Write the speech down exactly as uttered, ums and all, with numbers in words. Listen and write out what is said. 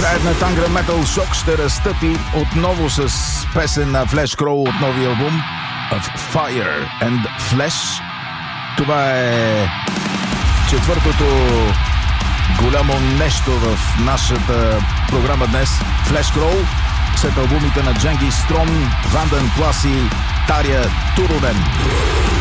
Краят на Tangram Metal Shock ще разтъпи отново с песен на Flesh Crow от новия албум Of Fire and Flesh. Това е четвъртото голямо нещо в нашата програма днес. Flesh Crow след албумите на Дженги Стром, Ванден Плас и Тария Турунен.